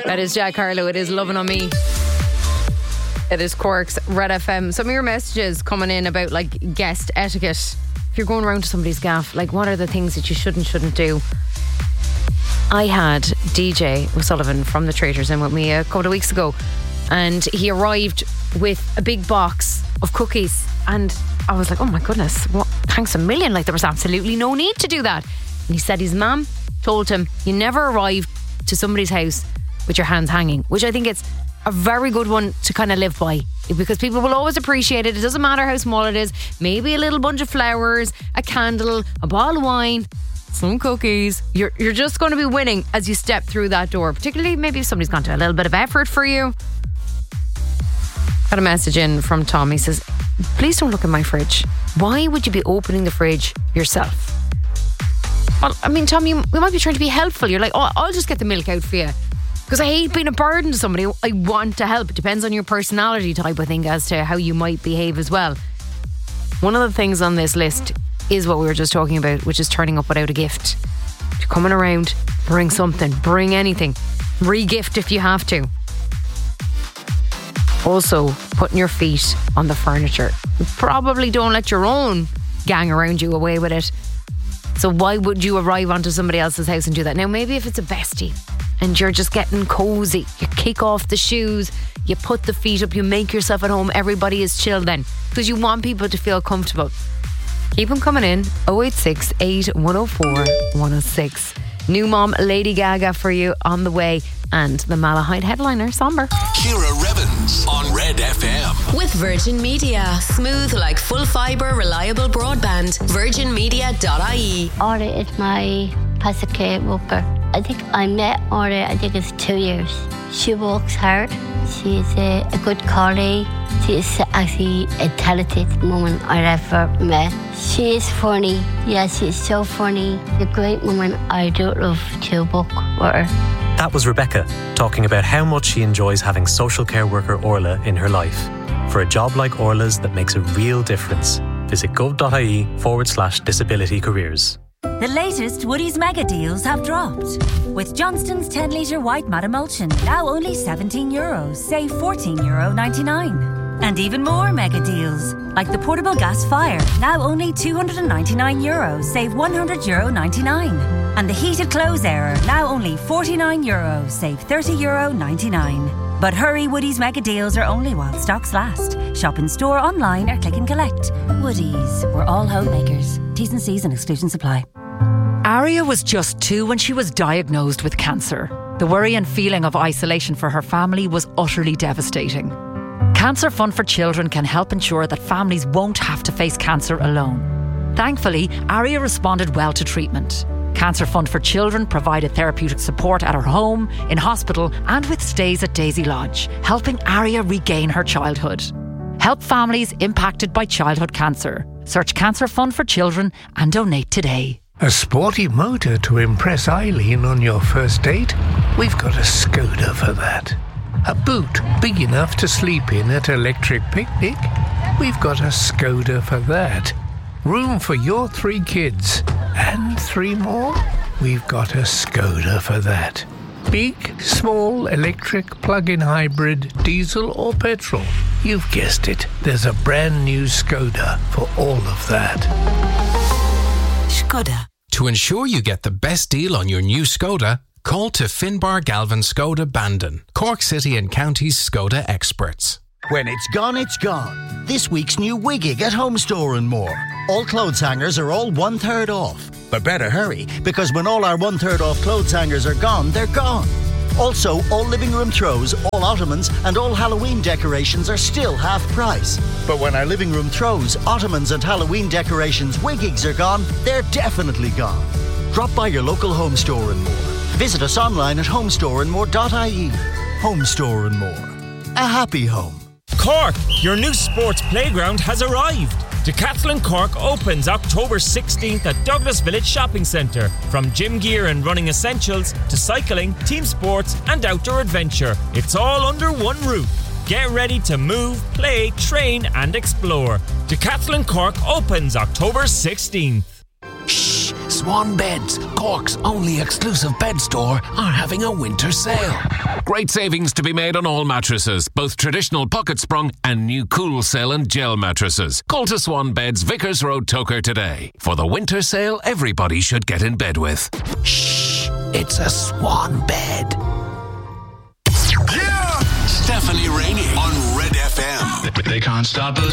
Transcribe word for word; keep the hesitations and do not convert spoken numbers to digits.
That is Jack Harlow. It is Lovin' On Me. It is Cork's Red F M. Some of your messages coming in about like guest etiquette. If you're going around to somebody's gaff, like what are the things that you should and shouldn't do? I had D J O'Sullivan from the Traitors in with me a couple of weeks ago, and he arrived with a big box of cookies, and I was like, oh my goodness, what? Thanks a million. Like there was absolutely no need to do that. And he said his mum told him you never arrive to somebody's house with your hands hanging, which I think it's a very good one to kind of live by, because people will always appreciate it. It doesn't matter how small it is. Maybe a little bunch of flowers, a candle, a bottle of wine, some cookies. You're you're just going to be winning as you step through that door, particularly maybe if somebody's gone to a little bit of effort for you. Got a message in from Tom. He says, please don't look in my fridge. Why would you be opening the fridge yourself? Well, I mean, Tom, you, you might be trying to be helpful. You're like, oh, I'll just get the milk out for you. Because I hate being a burden to somebody. I want to help. It depends on your personality type, I think, as to how you might behave as well. One of the things on this list is what we were just talking about, which is turning up without a gift. If you're coming around, bring something, bring anything. Re-gift if you have to. Also, putting your feet on the furniture. You probably don't let your own gang around you away with it. So why would you arrive onto somebody else's house and do that? Now, maybe if it's a bestie and you're just getting cozy, you kick off the shoes, you put the feet up, you make yourself at home, everybody is chill then, because you want people to feel comfortable. Keep them coming in. oh eight six, eight one oh four, one oh six. New mom Lady Gaga for you on the way, and the Malahide headliner Somber. Ciara Revens on Red F M. With Virgin Media. Smooth like full fibre, reliable broadband. virgin media dot I E. Ora is my pacifier worker. I think I met Ora, I think it's two years. She works hard. She's a, a good colleague. She's actually a talented woman I ever met. She is funny. Yeah, she's so funny. A great woman. I do love to work with her. That was Rebecca talking about how much she enjoys having social care worker Orla in her life. For a job like Orla's that makes a real difference, visit gov.ie forward slash disability careers. The latest Woodie's mega deals have dropped. With Johnston's ten litre white matte emulsion, now only seventeen euros, save fourteen euro ninety-nine. And even more mega deals, like the portable gas fire, now only two hundred ninety-nine euros, save one hundred euro ninety-nine. And the heated clothes error, now only forty-nine euros, save thirty euro ninety-nine. But hurry, Woodie's mega deals are only while stocks last. Shop in store, online or click and collect. Woodie's, we're all homemakers. T's and C's and exclusions apply. Aria was just two when she was diagnosed with cancer. The worry and feeling of isolation for her family was utterly devastating. Cancer Fund for Children can help ensure that families won't have to face cancer alone. Thankfully, Aria responded well to treatment. Cancer Fund for Children provided therapeutic support at her home, in hospital and with stays at Daisy Lodge, helping Aria regain her childhood. Help families impacted by childhood cancer. Search Cancer Fund for Children and donate today. A sporty motor to impress Eileen on your first date? We've got a Skoda for that. A boot big enough to sleep in at Electric Picnic? We've got a Skoda for that. Room for your three kids and three more? We've got a Skoda for that. Big, small, electric, plug-in hybrid, diesel or petrol? You've guessed it. There's a brand new Skoda for all of that. Skoda. To ensure you get the best deal on your new Skoda, call to Finbar Galvin Skoda Bandon, Cork City and County's Skoda experts. When it's gone, it's gone. This week's new Wiggig at Home Store and More. All clothes hangers are all one-third off. But better hurry, because when all our one-third off clothes hangers are gone, they're gone. Also, all living room throws, all ottomans and all Halloween decorations are still half price. But when our living room throws, ottomans and Halloween decorations Wiggigs are gone, they're definitely gone. Drop by your local Home Store and More. Visit us online at homestore and more dot I E. Home Store and More. A happy home. Cork, your new sports playground has arrived. Decathlon Cork opens October sixteenth at Douglas Village Shopping Centre. From gym gear and running essentials to cycling, team sports and outdoor adventure, it's all under one roof. Get ready to move, play, train and explore. Decathlon Cork opens October sixteenth. Shh! Swan Beds, Cork's only exclusive bed store, are having a winter sale. Great savings to be made on all mattresses, both traditional pocket sprung and new Cool Cell and gel mattresses. Call to Swan Beds, Vickers Road, Toker today. For the winter sale everybody should get in bed with. Shh, it's a Swan Bed. Yeah! Stephanie Rainey on Red F M. They can't stop us.